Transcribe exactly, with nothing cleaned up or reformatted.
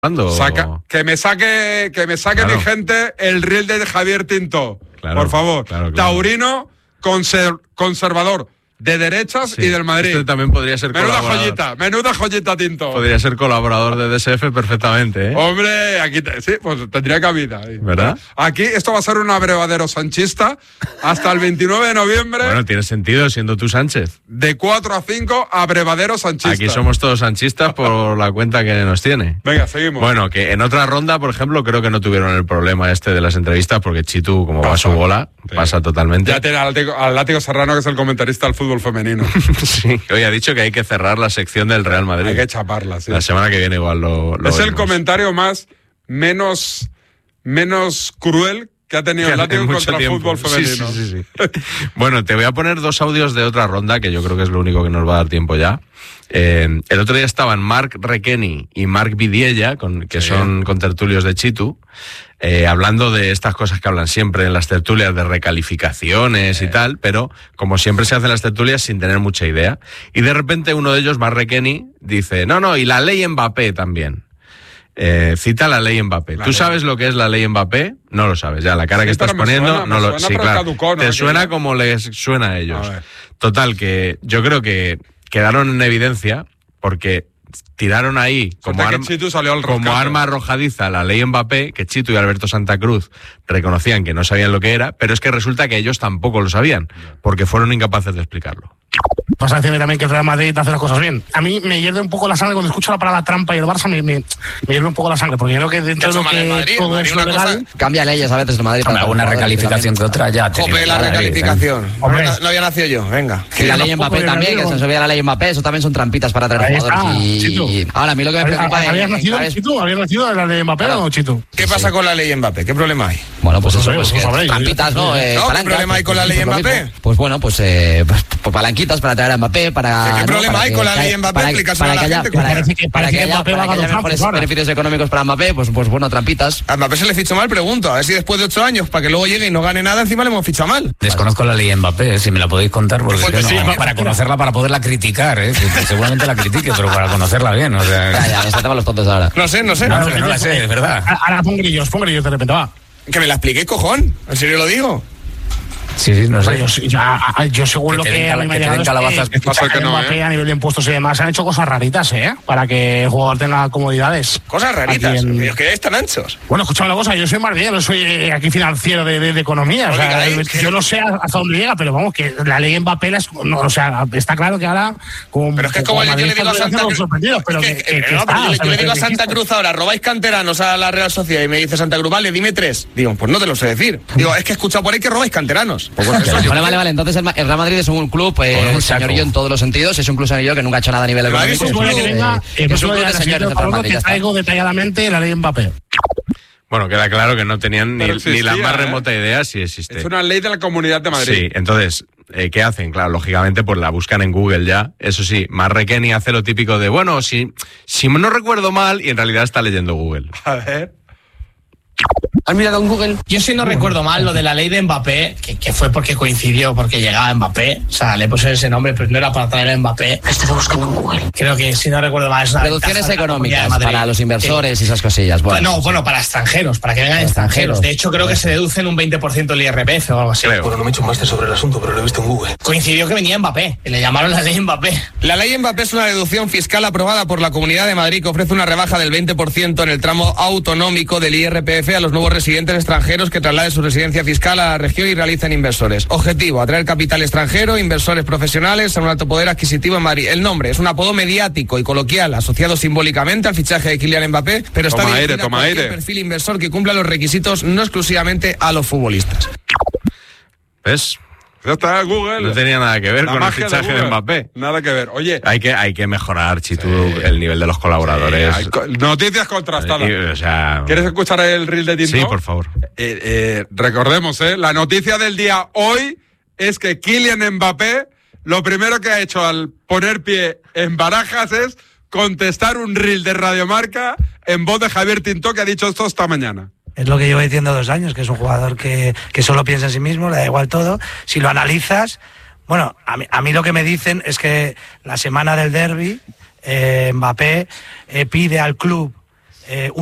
Saca, que me saque, que me saque claro. mi gente el reel de Javier Tinto, claro, por favor. Claro, claro. Taurino conser, conservador de derechas sí. y del Madrid. Este también podría ser menuda colaborador. joyita, menuda joyita Tinto. Podría ser colaborador de D S F perfectamente, ¿eh? Hombre, aquí te, sí, pues tendría cabida. ¿Verdad? Aquí esto va a ser un abrevadero sanchista hasta el veintinueve de noviembre. Bueno, tiene sentido siendo tú Sánchez. De cuatro a cinco, abrevadero sanchista. Aquí somos todos sanchistas por la cuenta que nos tiene. Venga, seguimos. Bueno, que en otra ronda, por ejemplo, creo que no tuvieron el problema este de las entrevistas porque Chitu, como pasa, va a su bola, sí. pasa totalmente. Ya tiene al Látigo, al Látigo Serrano, que es el comentarista del fútbol femenino. Sí, hoy ha dicho que hay que cerrar la sección del Real Madrid. Hay que chaparla, sí. La semana que viene igual lo, lo Es vemos. el comentario más menos, menos cruel que ha tenido el Látigo contra el fútbol femenino. Sí, sí, sí, sí. Bueno, te voy a poner dos audios de otra ronda, que yo creo que es lo único que nos va a dar tiempo ya. Eh, el otro día estaban Marc Requeni y Marc Vidiella, con, que sí. son contertulios de Chitu, eh, hablando de estas cosas que hablan siempre en las tertulias de recalificaciones sí. y tal, pero como siempre se hacen las tertulias sin tener mucha idea. Y de repente uno de ellos, Marc Requeni, dice, no, no, y la ley Mbappé también. Eh, cita la ley Mbappé. La ¿Tú ley. sabes lo que es la ley Mbappé? No lo sabes, ya la cara sí, que estás poniendo suena, no lo sí, claro. Caducó, ¿no? Te suena como les suena a ellos. A Total, que yo creo que quedaron en evidencia porque tiraron ahí como, arma, como arma arrojadiza la ley Mbappé, que Chitu y Alberto Santa Cruz reconocían que no sabían lo que era, pero es que resulta que ellos tampoco lo sabían, porque fueron incapaces de explicarlo. Vas a decirme también que el Real Madrid hace las cosas bien. A mí me hierve un poco la sangre cuando escucho la palabra trampa y el Barça me, me, me hierve un poco la sangre, porque yo creo que dentro de lo que Madrid, todo Madrid, es lo legal... Cosa... Cambia leyes a veces de Madrid. Hombre, una recalificación que otra ya. Jope, la recalificación. Hombre, no, no había nacido yo, venga. Y la ley Mbappé también, que se subía la ley Mbappé, eso también son trampitas para traer jugadores. Y... Ahora, a mí lo que me preocupa es... ¿Habías nacido, Chitu? ¿Habías nacido de la ley Mbappé o no, Chitu? ¿Qué pasa con la ley Mbappé? ¿Qué problema hay? Bueno, pues eso, pues trampitas, ¿no? ¿Qué problema hay con la ley Mbappé? Pues bueno, pues palanquitas para traer a Mbappé, para... ¿Qué problema hay con la ley Mbappé? Explícaselo a la gente. Para que haya mejores beneficios económicos para Mbappé, pues pues bueno, trampitas. A Mbappé se le fichó mal, pregunto. A ver si después de ocho años, para que luego llegue y no gane nada, encima le hemos fichado mal. Desconozco la ley Mbappé, si me la podéis contar, porque pues, no, sí, para conocerla, para poderla criticar, ¿eh? Seguramente la critique, pero para conocerla bien, o sea... Ya, ya, nos tratamos los tontos ahora. No sé, no sé. No, no, no la sé, es verdad. Ahora pon grillos, pon grillos de repente, va. Que me la expliquéis, cojón. ¿En serio lo digo? Sí, sí, no sé. Yo, yo, yo según lo que a mí me ha llegado calabazas, es que, que, que no, Mbappé, ¿eh? A nivel de impuestos y demás han hecho cosas raritas, ¿eh? Para que el jugador tenga comodidades. ¿Cosas raritas? En... ¿Pero que están anchos? Bueno, escúchame una cosa, yo soy más bien, no soy eh, aquí financiero de, de, de economía. No, o sea, eh, yo no sé hasta dónde llega, pero vamos, que la ley Mbappé, las, no, o sea, está claro que ahora... Como, pero es que es como, como yo le digo a Santa Cruz... Pero que, que, que, que no, está, pero yo, o sea, yo le digo a Santa Cruz ahora, robáis canteranos a la Real Sociedad y me dice Santa Cruz, vale, dime tres. Digo, pues no te lo sé decir. Digo, es que he escuchado por ahí que robáis canteranos. Pues bueno, vale, vale, vale, entonces el, el Real Madrid es un club eh, señorío en todos los sentidos, es un club señorío que nunca ha hecho nada a nivel económico. Es un club de señores del Real Madrid. Que traigo detalladamente la ley Mbappé. Bueno, queda claro que no tenían ni, existía, ni la más remota ¿eh? idea si existe. Es una ley de la Comunidad de Madrid. Sí, entonces, eh, ¿qué hacen? Claro, lógicamente, pues la buscan en Google ya. Eso sí, Marc Requeni hace lo típico de, bueno, si, si no recuerdo mal, y en realidad está leyendo Google. A ver... ¿Has mirado en Google? Yo si no recuerdo mal lo de la ley de Mbappé, que, que fue porque coincidió, porque llegaba Mbappé, o sea, le puse ese nombre, pero no era para traer a Mbappé. Estoy buscando en Google. Creo que si no recuerdo mal es una reducciones económicas para los inversores sí. y esas cosillas. Bueno, no, bueno, para extranjeros, para que vengan extranjeros. extranjeros. De hecho, creo que se deducen un veinte por ciento del I R P F o algo así. Creo. Bueno, no me he hecho un máster sobre el asunto, pero lo he visto en Google. Coincidió que venía Mbappé, y le llamaron la ley Mbappé. La ley Mbappé es una deducción fiscal aprobada por la Comunidad de Madrid que ofrece una rebaja del veinte por ciento en el tramo autonómico del I R P F a los nuevos residentes extranjeros que trasladen su residencia fiscal a la región y realicen inversores. Objetivo, atraer capital extranjero, inversores profesionales a un alto poder adquisitivo en Madrid. El nombre es un apodo mediático y coloquial asociado simbólicamente al fichaje de Kylian Mbappé, pero está toma dirigido aire, toma a cualquier aire. perfil inversor que cumpla los requisitos, no exclusivamente a los futbolistas. ¿Ves? Ya está, Google. No tenía nada que ver la con el fichaje de, de Mbappé. Nada que ver. Oye, hay que hay que mejorar, Chitu, sí. el nivel de los colaboradores. Sí, hay, noticias contrastadas. Sí, o sea, ¿quieres escuchar el reel de Tinto? Sí, por favor. Eh, eh, recordemos, eh, la noticia del día hoy es que Kylian Mbappé lo primero que ha hecho al poner pie en Barajas es contestar un reel de Radiomarca en voz de Javier Tinto, que ha dicho esto esta mañana. Es lo que llevo diciendo dos años, que es un jugador que, que solo piensa en sí mismo, le da igual todo. Si lo analizas, bueno, a mí, a mí lo que me dicen es que la semana del derbi, eh, Mbappé eh, pide al club eh,